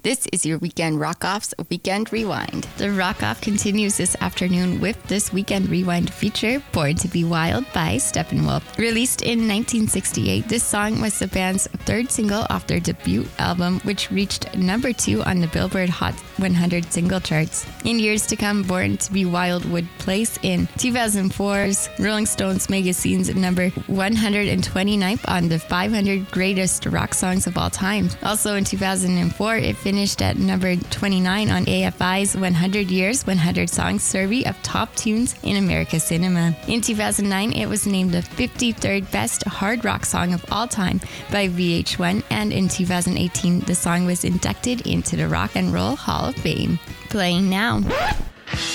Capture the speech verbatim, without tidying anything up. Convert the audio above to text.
This is your Weekend Rock-Off's Weekend Rewind. The Rock-Off continues this afternoon with this Weekend Rewind feature, Born to Be Wild by Steppenwolf. Released in nineteen sixty-eight, this song was the band's third single off their debut album, which reached number two on the Billboard Hot one hundred single charts. In years to come, Born to Be Wild would place in two thousand four's Rolling Stones magazine's number one hundred twenty-ninth on the five hundred greatest rock songs of all time. Also in two thousand four, it finished at number twenty-nine on A F I's one hundred Years, one hundred Songs survey of top tunes in America cinema. In two thousand nine, it was named the fifty-third best hard rock song of all time by V H one, and in two thousand eighteen, the song was inducted into the Rock and Roll Hall of Fame. Playing now.